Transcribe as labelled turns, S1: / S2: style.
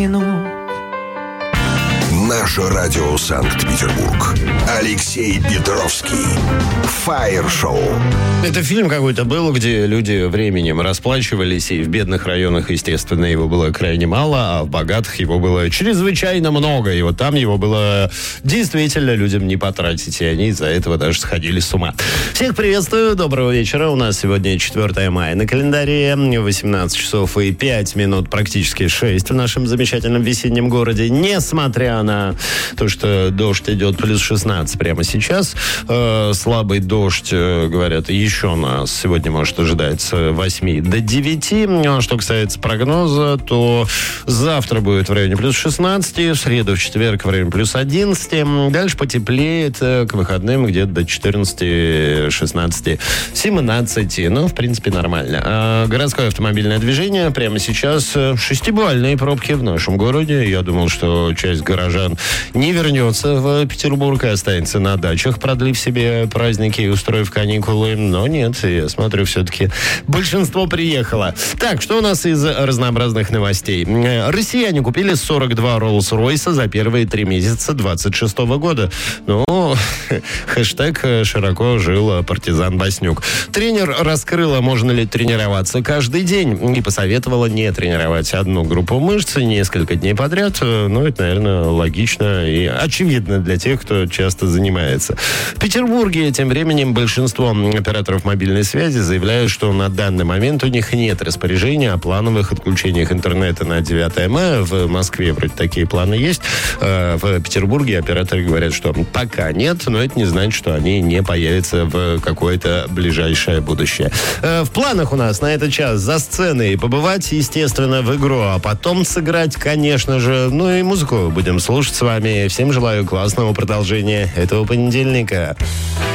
S1: Наше радио Санкт-Петербург. Алексей Петровский. Фаер-шоу.
S2: Это фильм какой-то был, где люди временем расплачивались, и в бедных районах, естественно, его было крайне мало, а в богатых его было чрезвычайно много. И вот там его было действительно людям не потратить, и они из-за этого даже сходили с ума. Всех приветствую, доброго вечера. У нас сегодня 4 мая на календаре, 18 часов и 5 минут, практически 6 в нашем замечательном весеннем городе. Несмотря на то, что дождь идет плюс 16 прямо сейчас. Слабый дождь, говорят, еще нас сегодня может ожидать с 8 до 9. Что касается прогноза, то завтра будет в районе плюс 16, в среду, в четверг в районе плюс 11. Дальше потеплеет к выходным где-то до 14, 16, 17. Ну, в принципе, нормально. Городское автомобильное движение прямо сейчас 6-бальные пробки в нашем городе. Я думал, что часть горожан не вернется в Петербург и останется на дачах, продлив себе праздники и устроив каникулы. Но нет, я смотрю, все-таки большинство приехало. Так, что у нас из разнообразных новостей? Россияне купили 42 Роллс-Ройса за первые 3 месяца 26 года. Ну, хэштег «Широко жил партизан Баснюк». Тренер раскрыла, можно ли тренироваться каждый день, и посоветовала не тренировать одну группу мышц несколько дней подряд. Ну, это, наверное, логично и очевидно для тех, кто часто занимается. В Петербурге тем временем большинство операторов мобильной связи заявляют, что на данный момент у них нет распоряжения о плановых отключениях интернета на 9 мая. В Москве вроде такие планы есть. В Петербурге операторы говорят, что пока нет, но это не значит, что они не появятся в какое-то ближайшее будущее. В планах у нас на этот час за сценой побывать, естественно, в игру, а потом сыграть, конечно же, ну и музыку будем слушать с вами. Всем желаю классного продолжения этого понедельника.